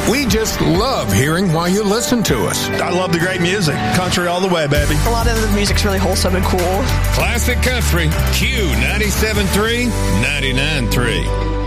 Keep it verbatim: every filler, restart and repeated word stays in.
We just love hearing why you listen to us. I love the great music. Country all the way, baby. A lot of the music's really wholesome and cool. Classic Country, Q ninety-seven point three, ninety-nine point three.